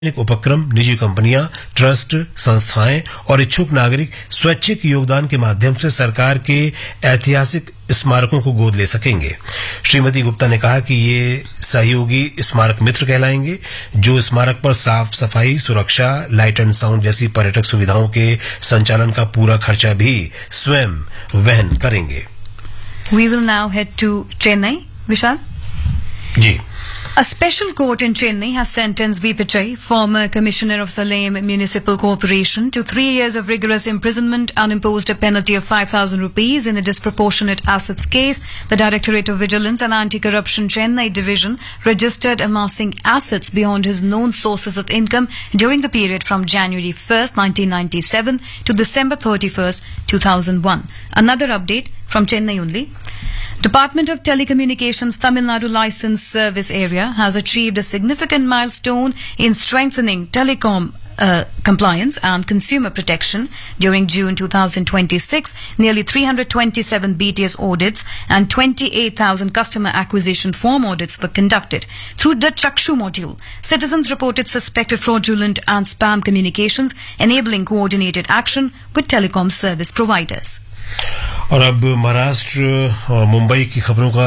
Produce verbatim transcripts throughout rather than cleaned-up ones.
उपक्रम, निजी कंपनियां, ट्रस्ट, संस्थाएं और इच्छुक नागरिक स्वैच्छिक योगदान के माध्यम से सरकार के ऐतिहासिक स्मारकों को गोद ले सकेंगे। श्रीमती गुप्ता ने कहा कि ये सहयोगी स्मारक मित्र कहलाएंगे, जो स्मारक पर साफ सफाई, सुरक्षा, लाइट एंड साउंड जैसी पर्यटक सुविधाओं के संचालन का पूरा खर्चा भी स्वयं वहन करेंगे। We will now head to Chennai. Vishal? Ji. A special court in Chennai has sentenced V. Pichai, former commissioner of Salem Municipal Corporation, to three years of rigorous imprisonment and imposed a penalty of five thousand rupees in a disproportionate assets case. The Directorate of Vigilance and Anti-Corruption Chennai Division registered amassing assets beyond his known sources of income during the period from January first, nineteen ninety-seven to December thirty-first, two thousand one. Another update from Chennai only. Department of Telecommunications Tamil Nadu License Service Area has achieved a significant milestone in strengthening telecom uh, compliance and consumer protection. During June two thousand twenty-six, nearly three hundred twenty-seven B T S audits and twenty-eight thousand customer acquisition form audits were conducted. Through the Chakshu module, citizens reported suspected fraudulent and spam communications, enabling coordinated action with telecom service providers. और अब महाराष्ट्र और मुंबई की खबरों का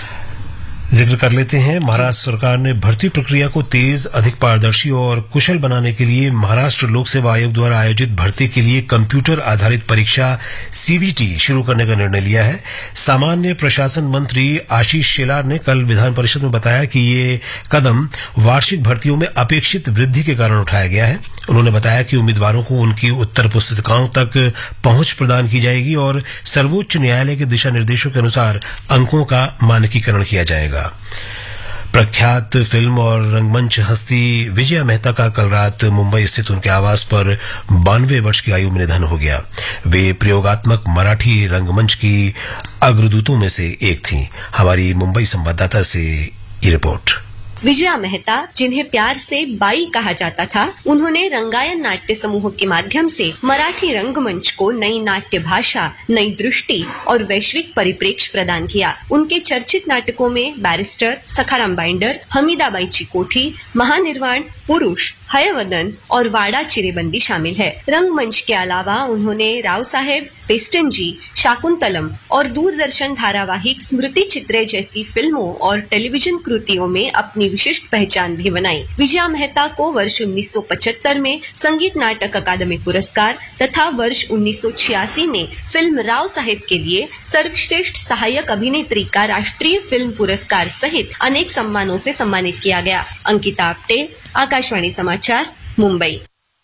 जिक्र कर लेते हैं। महाराष्ट्र सरकार ने भर्ती प्रक्रिया को तेज, अधिक पारदर्शी और कुशल बनाने के लिए महाराष्ट्र लोक सेवा आयोग द्वारा आयोजित भर्ती के लिए कंप्यूटर आधारित परीक्षा सीबीटी शुरू करने का निर्णय लिया है। सामान्य प्रशासन मंत्री आशीष शेलार ने कल विधान परिषद में बताया कि ये कदम वार्षिक भर्तियों में अपेक्षित वृद्धि के कारण उठाया गया है। उन्होंने बताया कि उम्मीदवारों को उनकी उत्तर पुस्तिकाओं तक पहुंच प्रदान की जाएगी और सर्वोच्च न्यायालय के दिशा निर्देशों के अनुसार अंकों का मानकीकरण किया जाएगा। प्रख्यात फिल्म और रंगमंच हस्ती विजया मेहता का कल रात मुंबई स्थित उनके आवास पर बानवे वर्ष की आयु में निधन हो गया। वे प्रयोगात्मक मराठी रंगमंच की अग्रदूतों में से एक थीं। हमारी मुंबई संवाददाता से ये रिपोर्ट। विजया मेहता, जिन्हें प्यार से बाई कहा जाता था, उन्होंने रंगायन नाट्य समूह के माध्यम से मराठी रंगमंच को नई नाट्य भाषा, नई दृष्टि और वैश्विक परिप्रेक्ष्य प्रदान किया। उनके चर्चित नाटकों में बैरिस्टर, सखाराम बाइंडर, हमीदाबाई चिकोठी, महानिर्वाण, पुरुष, हयवदन और वाड़ा चिरेबंदी शामिल है। रंगमंच के अलावा उन्होंने राव साहेब, पेस्टनजी, शाकुंतलम और दूरदर्शन धारावाहिक स्मृति चित्रे जैसी फिल्मों और टेलीविजन कृतियों में अपनी विशिष्ट पहचान भी बनाई। विजया मेहता को वर्ष उन्नीस सौ पचहत्तर में संगीत नाटक अकादमी पुरस्कार तथा वर्ष उन्नीस सौ छियासी में फिल्म राव साहेब के लिए सर्वश्रेष्ठ सहायक अभिनेत्री का राष्ट्रीय फिल्म पुरस्कार सहित अनेक सम्मानों से सम्मानित किया गया। अंकिता आप्टे, आकाशवाणी समाचार, Mumbai.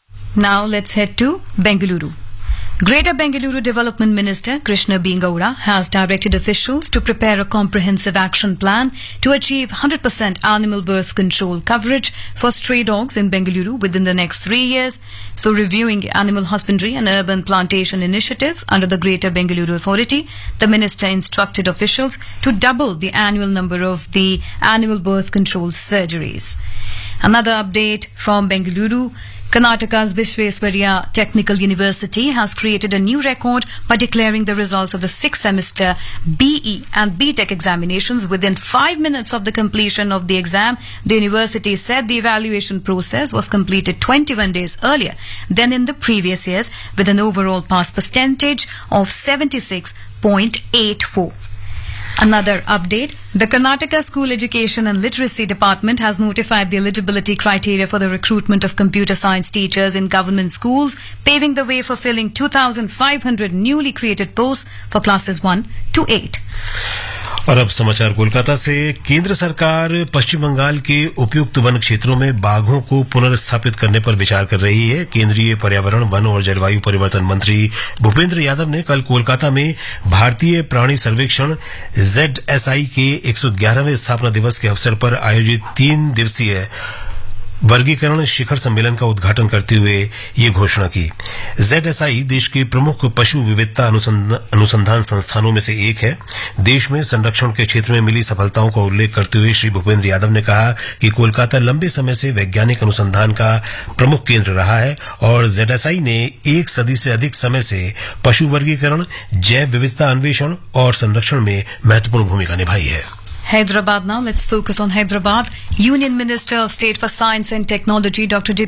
Now let's head to Bengaluru. Greater Bengaluru Development Minister Krishna B. Gowda has directed officials to prepare a comprehensive action plan to achieve one hundred percent animal birth control coverage for stray dogs in Bengaluru within the next three years. So, reviewing animal husbandry and urban plantation initiatives under the Greater Bengaluru Authority, the minister instructed officials to double the annual number of the animal birth control surgeries. Another update from Bengaluru. Karnataka's Vishvesvaraya Technical University has created a new record by declaring the results of the sixth semester B E and B Tech examinations within five minutes of the completion of the exam. The university said the evaluation process was completed twenty-one days earlier than in the previous years, with an overall pass percentage of seventy-six point eight four. Another update, the Karnataka School Education and Literacy Department has notified the eligibility criteria for the recruitment of computer science teachers in government schools, paving the way for filling two thousand five hundred newly created posts for classes one to eight. और अब समाचार कोलकाता से। केंद्र सरकार पश्चिम बंगाल के उपयुक्त one क्षेत्रों में बाघों को पुनर्स्थापित करने पर विचार कर रही है। केंद्रीय पर्यावरण, वन और जलवायु परिवर्तन मंत्री भूपेंद्र यादव ने कल कोलकाता में भारतीय प्राणी सर्वेक्षण जेड एस आई के एक सौ ग्यारहवें स्थापना दिवस के अवसर पर आयोजित तीन दिवसीय वर्गीकरण शिखर सम्मेलन का उद्घाटन करते हुए ये घोषणा की। जेड एस आई देश के प्रमुख पशु विविधता अनुसंधान संस्थानों में से एक है। देश में संरक्षण के क्षेत्र में मिली सफलताओं का उल्लेख करते हुए श्री भूपेंद्र यादव ने कहा कि कोलकाता लंबे समय से वैज्ञानिक अनुसंधान का प्रमुख केंद्र रहा है और जेड एस आई ने एक सदी से अधिक समय से पशु वर्गीकरण, जैव विविधता अन्वेषण और संरक्षण में महत्वपूर्ण भूमिका निभाई है। Hyderabad now. Let's focus on Hyderabad. Union Minister of State for Science and Technology, Doctor